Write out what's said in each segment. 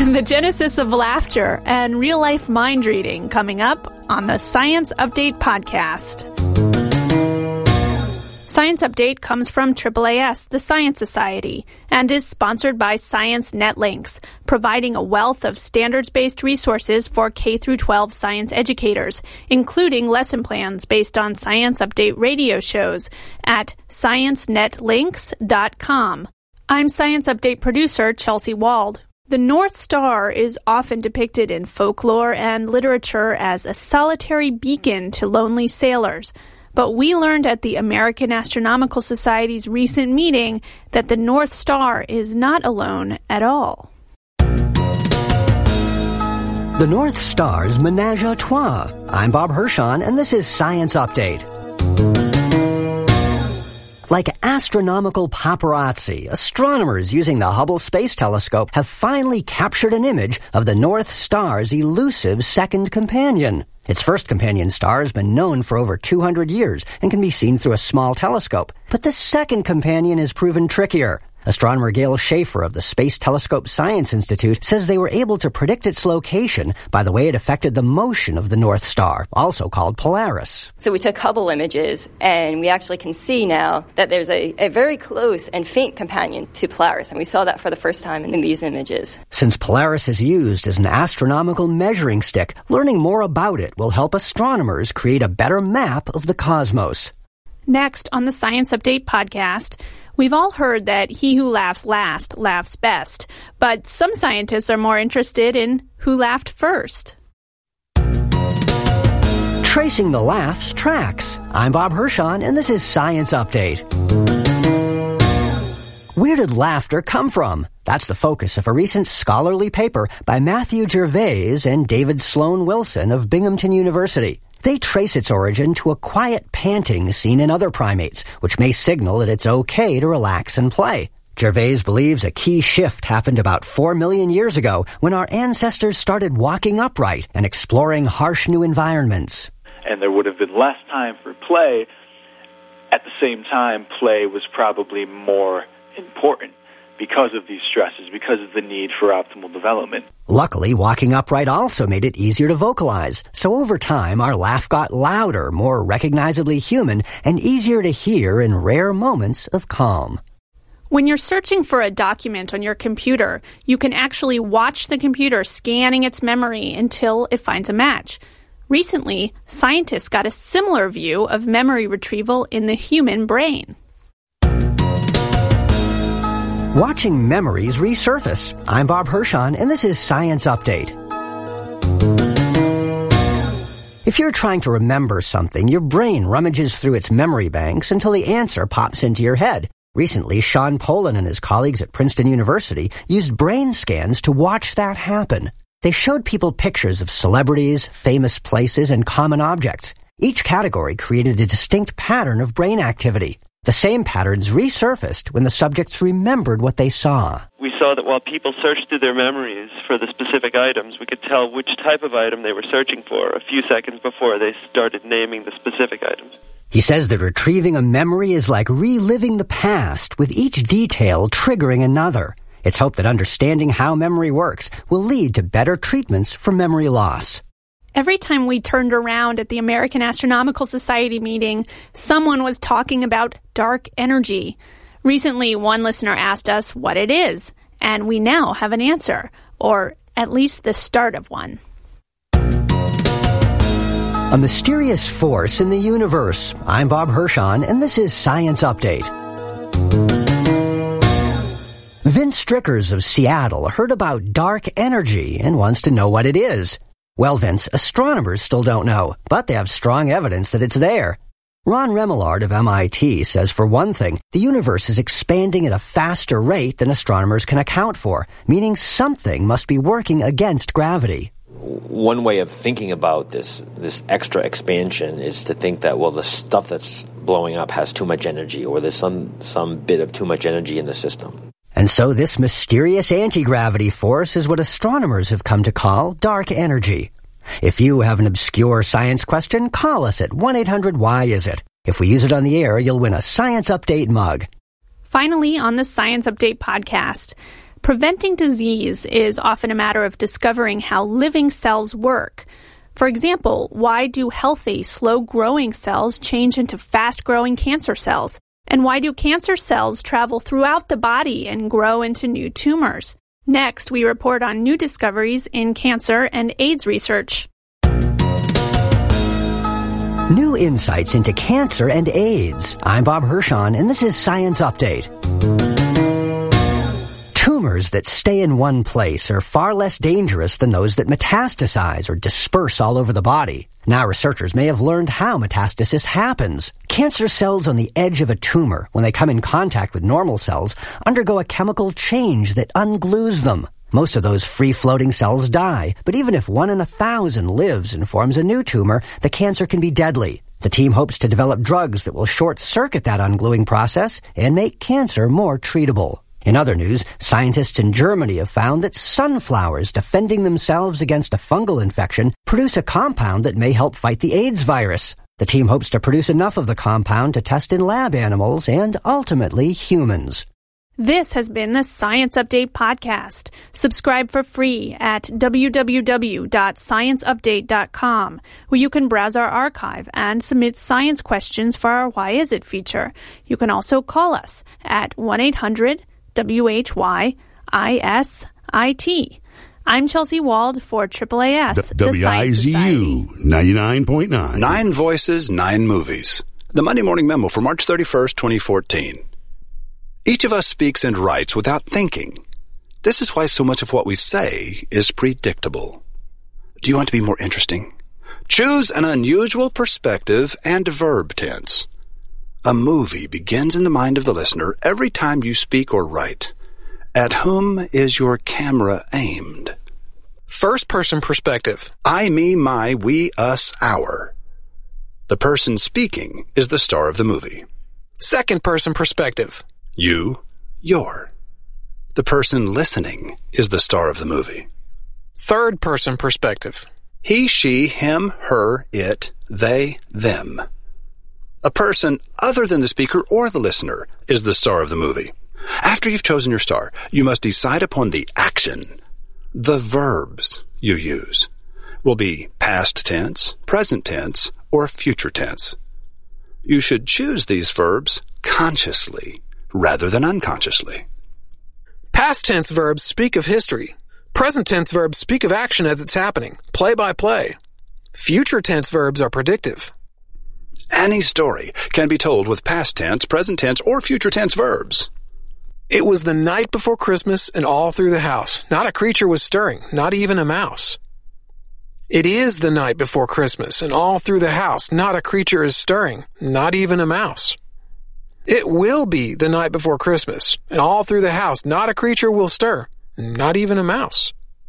the genesis of laughter, and real-life mind reading coming up on the Science Update podcast. Science Update comes from AAAS, the Science Society, and is sponsored by Science Netlinks, providing a wealth of standards-based resources for K-12 science educators, including lesson plans based on Science Update radio shows at sciencenetlinks.com. I'm Science Update producer Chelsea Wald. The North Star is often depicted in folklore and literature as a solitary beacon to lonely sailors. But we learned at the American Astronomical Society's recent meeting that the North Star is not alone at all. The North Star's menage a trois. I'm Bob Hirshon, and this is Science Update. Like astronomical paparazzi, astronomers using the Hubble Space Telescope have finally captured an image of the North Star's elusive second companion. Its first companion star has been known for over 200 years and can be seen through a small telescope. But the second companion has proven trickier. Astronomer Gail Schaefer of the Space Telescope Science Institute says they were able to predict its location by the way it affected the motion of the North Star, also called Polaris. So we took Hubble images, and we actually can see now that there's a very close and faint companion to Polaris, and we saw that for the first time in these images. Since Polaris is used as an astronomical measuring stick, learning more about it will help astronomers create a better map of the cosmos. Next on the Science Update podcast, we've all heard that he who laughs last laughs best, but some scientists are more interested in who laughed first. Tracing the laugh's tracks. I'm Bob Hirshon, and this is Science Update. Where did laughter come from? That's the focus of a recent scholarly paper by Matthew Gervais and David Sloan Wilson of Binghamton University. They trace its origin to a quiet panting seen in other primates, which may signal that it's okay to relax and play. Gervais believes a key shift happened about 4 million years ago when our ancestors started walking upright and exploring harsh new environments. And there would have been less time for play. At the same time, play was probably more important because of these stresses, because of the need for optimal development. Luckily, walking upright also made it easier to vocalize. So over time, our laugh got louder, more recognizably human, and easier to hear in rare moments of calm. When you're searching for a document on your computer, you can actually watch the computer scanning its memory until it finds a match. Recently, scientists got a similar view of memory retrieval in the human brain. Watching memories resurface. I'm Bob Hirshon, and this is Science Update. If you're trying to remember something, your brain rummages through its memory banks until the answer pops into your head. Recently, Sean Polan and his colleagues at Princeton University used brain scans to watch that happen. They showed people pictures of celebrities, famous places, and common objects. Each category created a distinct pattern of brain activity. The same patterns resurfaced when the subjects remembered what they saw. We saw that while people searched through their memories for the specific items, we could tell which type of item they were searching for a few seconds before they started naming the specific items. He says that retrieving a memory is like reliving the past, with each detail triggering another. It's hoped that understanding how memory works will lead to better treatments for memory loss. Every time we turned around at the American Astronomical Society meeting, someone was talking about dark energy. Recently, one listener asked us what it is, and we now have an answer, or at least the start of one. A mysterious force in the universe. I'm Bob Hirshon, and this is Science Update. Vince Strickers of Seattle heard about dark energy and wants to know what it is. Well, Vince, astronomers still don't know, but they have strong evidence that it's there. Ron Remillard of MIT says, for one thing, the universe is expanding at a faster rate than astronomers can account for, meaning something must be working against gravity. One way of thinking about this extra expansion is to think that, well, the stuff that's blowing up has too much energy, or there's some bit of too much energy in the system. And so this mysterious anti-gravity force is what astronomers have come to call dark energy. If you have an obscure science question, call us at 1-800-WHY-IS-IT. If we use it on the air, you'll win a Science Update mug. Finally, on the Science Update podcast, Preventing disease is often a matter of discovering how living cells work. For example, why do healthy, slow-growing cells change into fast-growing cancer cells? And why do cancer cells travel throughout the body and grow into new tumors? Next, we report on new discoveries in cancer and AIDS research. New insights into cancer and AIDS. I'm Bob Hirschon, and this is Science Update. Tumors that stay in one place are far less dangerous than those that metastasize or disperse all over the body. Now researchers may have learned how metastasis happens. Cancer cells on the edge of a tumor, when they come in contact with normal cells, undergo a chemical change that unglues them. Most of those free-floating cells die, but even if 1 in 1,000 lives and forms a new tumor, the cancer can be deadly. The team hopes to develop drugs that will short-circuit that ungluing process and make cancer more treatable. In other news, scientists in Germany have found that sunflowers defending themselves against a fungal infection produce a compound that may help fight the AIDS virus. The team hopes to produce enough of the compound to test in lab animals and ultimately humans. This has been the Science Update podcast. Subscribe for free at www.scienceupdate.com, where you can browse our archive and submit science questions for our Why Is It feature. You can also call us at 1-800-WHY-ISIT. I'm Chelsea Wald for AAAS, WIZU 99.9. 9 voices, 9 movies. The Monday Morning Memo for March 31st, 2014. Each of us speaks and writes without thinking. This is why so much of what we say is predictable. Do you want to be more interesting? Choose an unusual perspective and verb tense. A movie begins in the mind of the listener every time you speak or write. At whom is your camera aimed? First-person perspective. I, me, my, we, us, our. The person speaking is the star of the movie. Second-person perspective. You, your. The person listening is the star of the movie. Third-person perspective. He, she, him, her, it, they, them. A person other than the speaker or the listener is the star of the movie. After you've chosen your star, you must decide upon the action. The verbs you use will be past tense, present tense, or future tense. You should choose these verbs consciously rather than unconsciously. Past tense verbs speak of history. Present tense verbs speak of action as it's happening, play by play. Future tense verbs are predictive. Any story can be told with past tense, present tense, or future tense verbs. It was the night before Christmas, and all through the house, not a creature was stirring, not even a mouse. It is the night before Christmas, and all through the house, not a creature is stirring, not even a mouse. It will be the night before Christmas, and all through the house, not a creature will stir, not even a mouse.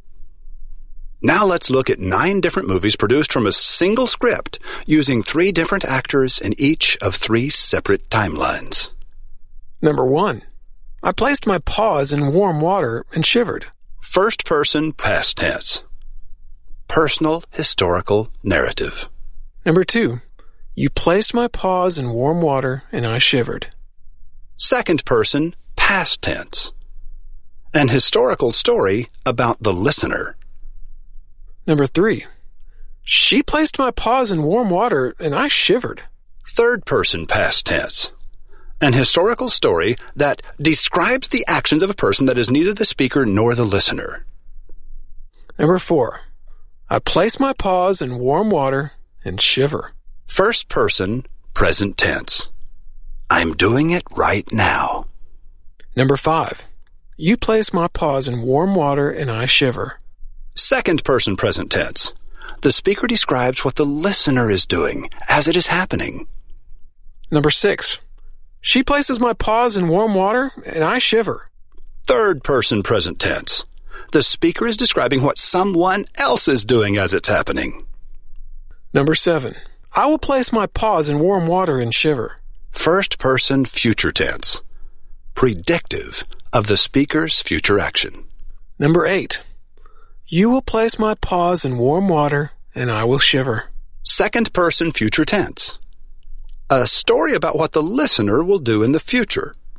Now let's look at 9 different movies produced from a single script using 3 different actors in each of 3 separate timelines. Number 1. I placed my paws in warm water and shivered. First person past tense. Personal historical narrative. Number 2. You placed my paws in warm water and I shivered. Second person past tense. An historical story about the listener. Number 3. She placed my paws in warm water and I shivered. Third person past tense. An historical story that describes the actions of a person that is neither the speaker nor the listener. Number 4. I place my paws in warm water and shiver. First person present tense. I'm doing it right now. Number 5. You place my paws in warm water and I shiver. Second person present tense. The speaker describes what the listener is doing as it is happening. Number 6. She places my paws in warm water and I shiver. Third person present tense. The speaker is describing what someone else is doing as it's happening. Number 7. I will place my paws in warm water and shiver. First person future tense. Predictive of the speaker's future action. Number 8. You will place my paws in warm water and I will shiver. Second person future tense. A story about what the listener will do in the future.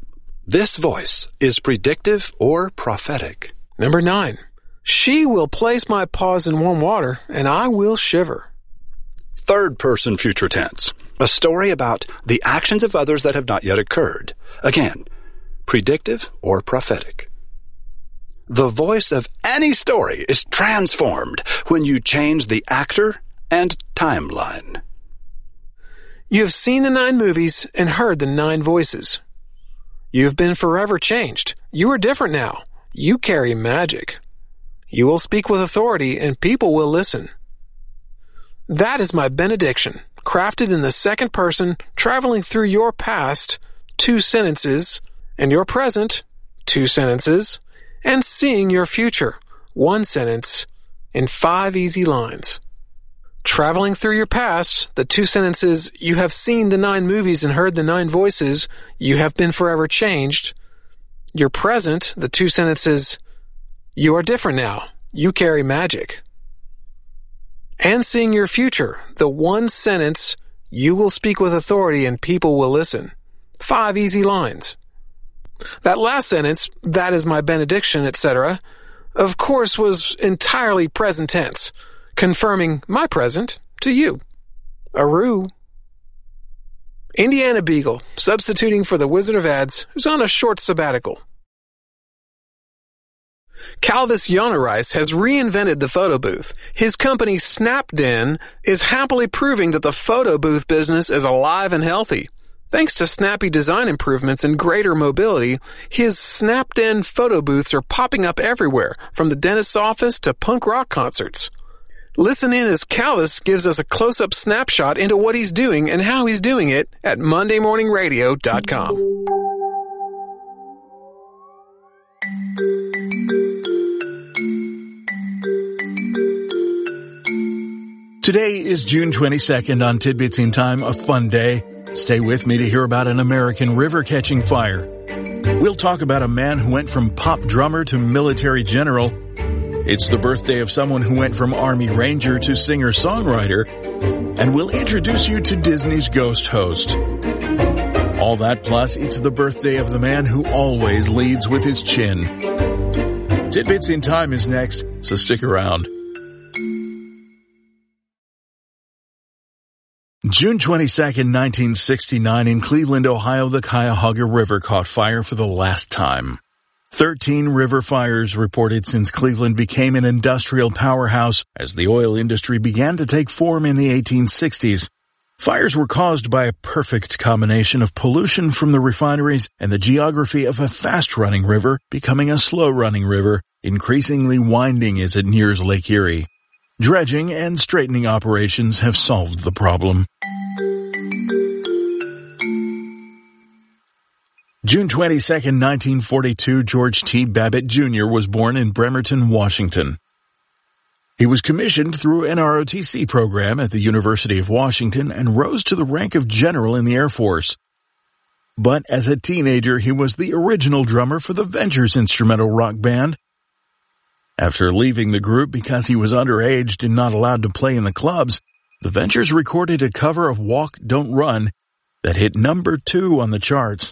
This voice is predictive or prophetic. Number 9. She will place my paws in warm water, and I will shiver. Third person future tense. A story about the actions of others that have not yet occurred. Again, predictive or prophetic. The voice of any story is transformed when you change the actor and timeline. You have seen the 9 movies and heard the 9 voices. You have been forever changed. You are different now. You carry magic. You will speak with authority and people will listen. That is my benediction, crafted in the second person, traveling through your past, 2 sentences, and your present, 2 sentences, and seeing your future, 1 sentence, in 5 easy lines. Traveling through your past, the 2 sentences, you have seen the 9 movies and heard the 9 voices, you have been forever changed. Your present, the 2 sentences, you are different now, you carry magic. And seeing your future, the 1 sentence, you will speak with authority and people will listen. 5 easy lines. That last sentence, that is my benediction, etc., of course was entirely present tense, confirming my present to you. Aru. Indiana Beagle, substituting for the Wizard of Ads, who's on a short sabbatical. Calvis Yonarice has reinvented the photo booth. His company Snapden is happily proving that the photo booth business is alive and healthy. Thanks to snappy design improvements and greater mobility, his Snapden photo booths are popping up everywhere, from the dentist's office to punk rock concerts. Listen in as Calvis gives us a close-up snapshot into what he's doing and how he's doing it at MondayMorningRadio.com. Today is June 22nd on Tidbits in Time, a fun day. Stay with me to hear about an American river catching fire. We'll talk about a man who went from pop drummer to military general. It's the birthday of someone who went from Army Ranger to singer-songwriter. And we'll introduce you to Disney's Ghost host. All that plus, it's the birthday of the man who always leads with his chin. Tidbits in Time is next, so stick around. June 22nd, 1969, in Cleveland, Ohio, the Cuyahoga River caught fire for the last time. 13 river fires reported since Cleveland became an industrial powerhouse as the oil industry began to take form in the 1860s. Fires were caused by a perfect combination of pollution from the refineries and the geography of a fast-running river becoming a slow-running river, increasingly winding as it nears Lake Erie. Dredging and straightening operations have solved the problem. June 22nd, 1942, George T. Babbitt Jr. was born in Bremerton, Washington. He was commissioned through an ROTC program at the University of Washington and rose to the rank of general in the Air Force. But as a teenager, he was the original drummer for the Ventures instrumental rock band. After leaving the group because he was underage and not allowed to play in the clubs, the Ventures recorded a cover of Walk, Don't Run that hit number 2 on the charts.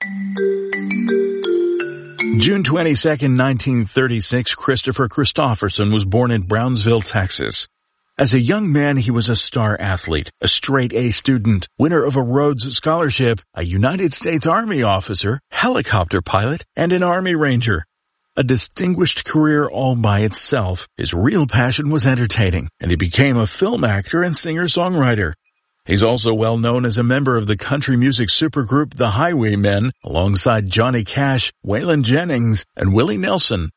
June 22nd, 1936, Christopher Christopherson was born in Brownsville, Texas. As a young man, he was a star athlete, a straight-A student, winner of a Rhodes Scholarship, a United States Army officer, helicopter pilot, and an Army Ranger. A distinguished career all by itself, his real passion was entertaining, and he became a film actor and singer-songwriter. He's also well known as a member of the country music supergroup The Highwaymen, alongside Johnny Cash, Waylon Jennings, and Willie Nelson.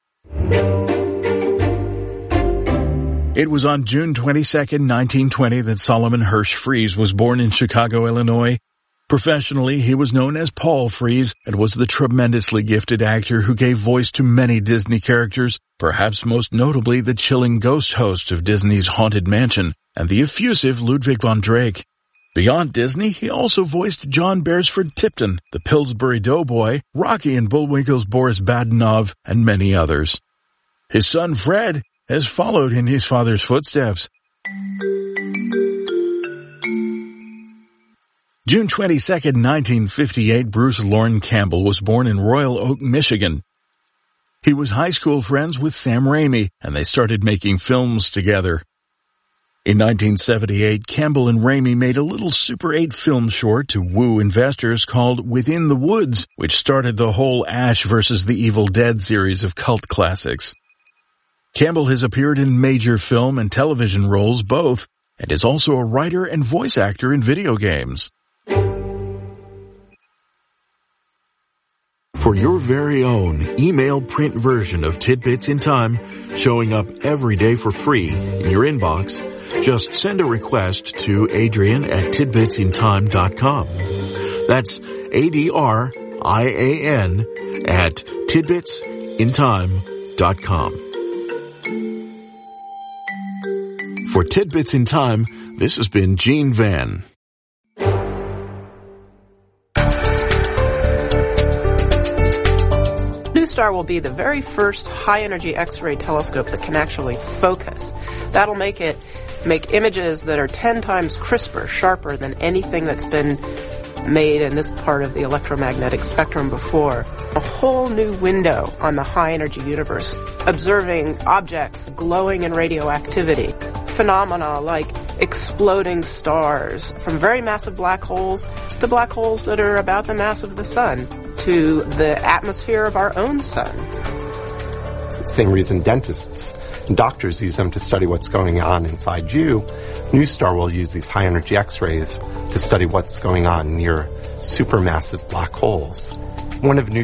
It was on June 22nd, 1920 that Solomon Hirsch Fries was born in Chicago, Illinois. Professionally, he was known as Paul Frees and was the tremendously gifted actor who gave voice to many Disney characters, perhaps most notably the chilling ghost host of Disney's Haunted Mansion and the effusive Ludwig von Drake. Beyond Disney, he also voiced John Beresford Tipton, the Pillsbury Doughboy, Rocky and Bullwinkle's Boris Badenov, and many others. His son Fred has followed in his father's footsteps. June 22, 1958, Bruce Lorne Campbell was born in Royal Oak, Michigan. He was high school friends with Sam Raimi, and they started making films together. In 1978, Campbell and Raimi made a little Super 8 film short to woo investors called Within the Woods, which started the whole Ash vs. the Evil Dead series of cult classics. Campbell has appeared in major film and television roles both, and is also a writer and voice actor in video games. For your very own email print version of Tidbits in Time, showing up every day for free in your inbox, just send a request to Adrian@tidbitsintime.com. That's ADRIAN at tidbitsintime.com. For Tidbits in Time, this has been Gene Van. NuSTAR will be the very first high-energy X-ray telescope that can actually focus. That'll make images that are 10 times crisper, sharper than anything that's been made in this part of the electromagnetic spectrum before. A whole new window on the high-energy universe, observing objects glowing in radioactivity, phenomena like exploding stars, from very massive black holes to black holes that are about the mass of the sun, to the atmosphere of our own sun. It's the same reason dentists and doctors use them to study what's going on inside you. NuSTAR will use these high-energy X-rays to study what's going on near supermassive black holes. One of